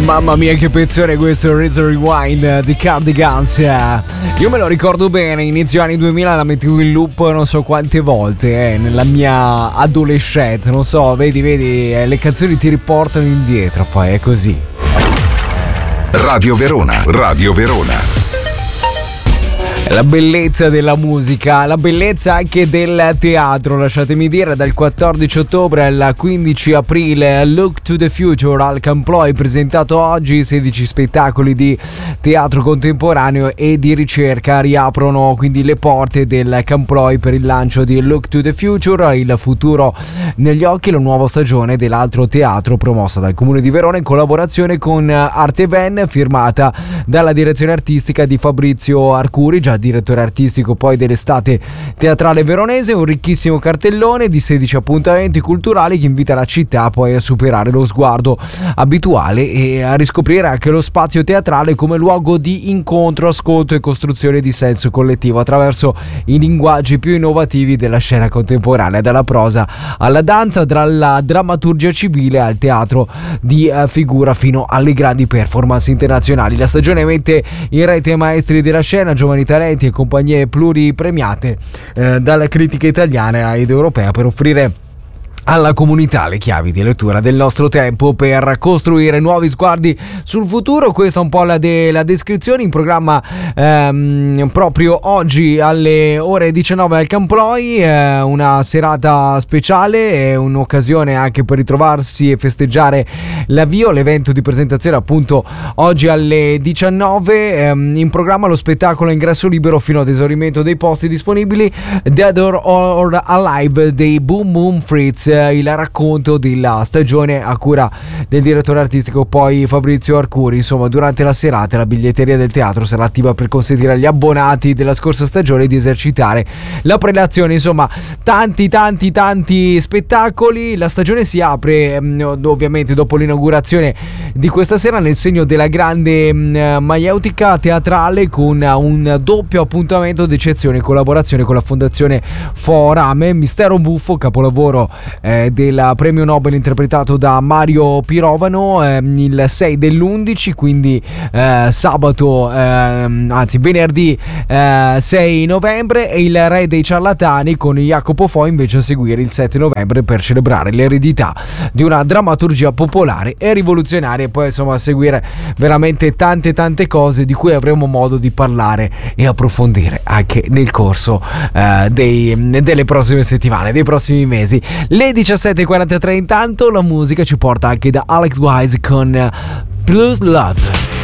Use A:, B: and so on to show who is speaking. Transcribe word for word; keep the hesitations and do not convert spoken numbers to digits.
A: Mamma mia che pezzone questo, Razor Rewind di Cardigans. Io me lo ricordo bene, inizio anni duemila la mettevo in loop non so quante volte, eh, nella mia adolescenza, non so, vedi, vedi, eh, le canzoni ti riportano indietro, poi è così.
B: Radio Verona, Radio Verona.
A: La bellezza della musica, la bellezza anche del teatro, lasciatemi dire, dal quattordici ottobre al quindici aprile Look to the Future al Camploy, presentato oggi. Sedici spettacoli di teatro contemporaneo e di ricerca riaprono quindi le porte del Camploy per il lancio di Look to the Future, il futuro negli occhi, la nuova stagione dell'altro teatro promossa dal Comune di Verona in collaborazione con Arteven, firmata dalla direzione artistica di Fabrizio Arcuri, già direttore artistico poi dell'estate teatrale veronese. Un ricchissimo cartellone di sedici appuntamenti culturali che invita la città poi a superare lo sguardo abituale e a riscoprire anche lo spazio teatrale come luogo di incontro, ascolto e costruzione di senso collettivo attraverso i linguaggi più innovativi della scena contemporanea, dalla prosa alla danza, dalla drammaturgia civile al teatro di uh, figura fino alle grandi performance internazionali. La stagione mette in rete maestri della scena, giovani talenti e compagnie pluripremiate eh, dalla critica italiana ed europea per offrire alla comunità le chiavi di lettura del nostro tempo per costruire nuovi sguardi sul futuro. Questa è un po' la, de- la descrizione. In programma ehm, proprio oggi alle ore diciannove al Camploy, eh, una serata speciale e un'occasione anche per ritrovarsi e festeggiare l'avvio, l'evento di presentazione appunto oggi alle diciannove. Ehm, in programma lo spettacolo a ingresso libero fino ad esaurimento dei posti disponibili, Dead or, or Alive dei Boom Boom Fritz, il racconto della stagione a cura del direttore artistico poi Fabrizio Arcuri. Insomma, durante la serata la biglietteria del teatro sarà attiva per consentire agli abbonati della scorsa stagione di esercitare la prelazione. Insomma, tanti tanti tanti spettacoli. La stagione si apre ovviamente dopo l'inaugurazione di questa sera nel segno della grande maieutica teatrale, con un doppio appuntamento d'eccezione in collaborazione con la fondazione Forame. Mistero Buffo, capolavoro eh, del premio Nobel interpretato da Mario Pirovano, eh, il sei dell'undici, quindi eh, sabato, eh, anzi venerdì eh, sei novembre, e il Re dei Ciarlatani con Jacopo Fo invece a seguire il sette novembre per celebrare l'eredità di una drammaturgia popolare e rivoluzionaria. E poi insomma a seguire veramente tante tante cose di cui avremo modo di parlare e approfondire anche nel corso eh, dei, delle prossime settimane, dei prossimi mesi. Le diciassette e quarantatré intanto la musica ci porta anche da Alex Wise con Blues Love.